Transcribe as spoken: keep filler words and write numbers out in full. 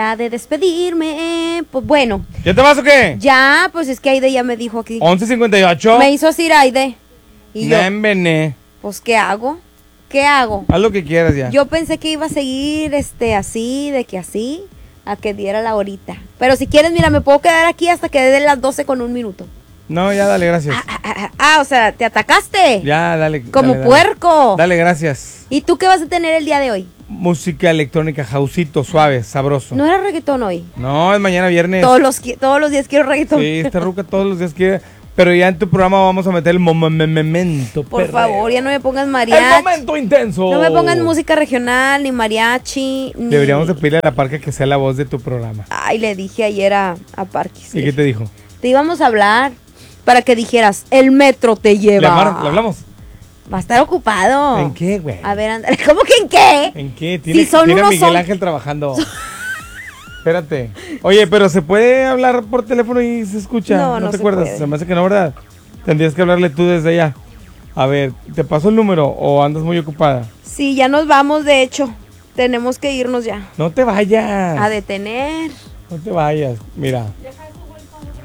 de despedirme, pues bueno. ¿Ya te vas o qué? Ya, pues es que Aide ya me dijo aquí. once cincuenta y ocho. Me hizo decir Aide. Y yo, Nembené. pues ¿qué hago? ¿Qué hago? Haz lo que quieras ya. Yo pensé que iba a seguir este así, de que así, a que diera la horita. Pero si quieres, mira, me puedo quedar aquí hasta que dé las doce con un minuto. No, ya dale, gracias. Ah, ah, ah, ah, o sea, ¿te atacaste? Ya, dale. Como dale, puerco. Dale, gracias. ¿Y tú qué vas a tener el día de hoy? Música electrónica, jausito, suave, sabroso. ¿No era reggaetón hoy? No, es mañana viernes. Todos los, todos los días quiero reggaetón. Sí, esta ruca todos los días quiere. Pero ya en tu programa vamos a meter el momento. Por perreo. favor, ya no me pongas mariachi. El momento intenso. No me pongan música regional, ni mariachi, ni... Deberíamos de pedirle a la Parca que sea la voz de tu programa. Ay, le dije ayer a, a Parquis. ¿Y qué te dijo? Te íbamos a hablar para que dijeras, el metro te lleva. ¿Le, amar- ¿Le hablamos? Va a estar ocupado. ¿En qué, güey? A ver, ándale. ¿Cómo que en qué? ¿En qué? Tiene, Si son tiene a unos Miguel son- Ángel trabajando. Espérate. Oye, pero ¿se puede hablar por teléfono y se escucha? No, ¿No, no te se acuerdas? puede. Se me hace que no, ¿verdad? Tendrías que hablarle tú desde allá. A ver, ¿te paso el número o andas muy ocupada? Sí, ya nos vamos, de hecho. Tenemos que irnos ya. No te vayas. A detener. No te vayas. Mira.